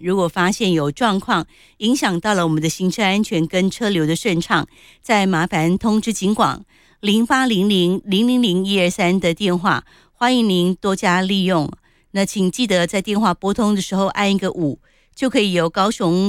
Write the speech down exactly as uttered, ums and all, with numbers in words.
如果发现有状况影响到了我们的行车安全跟车流的顺畅，再麻烦通知警广零八零零零零零一二三的电话，欢迎您多加利用。那请记得在电话拨通的时候按一个五，就可以由高雄